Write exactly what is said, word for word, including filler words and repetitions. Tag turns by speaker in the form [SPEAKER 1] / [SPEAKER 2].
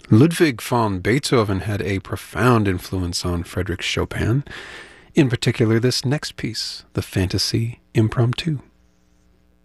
[SPEAKER 1] Ludwig van Beethoven had a profound influence on Frédéric Chopin, in particular this next piece, the Fantasy Impromptu.